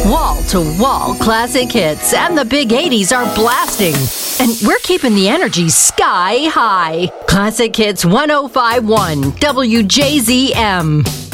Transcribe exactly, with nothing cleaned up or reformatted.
Wall-to-wall classic hits and the big eighties are blasting. And we're keeping the energy sky high. Classic Hits one oh five point one W J Z M.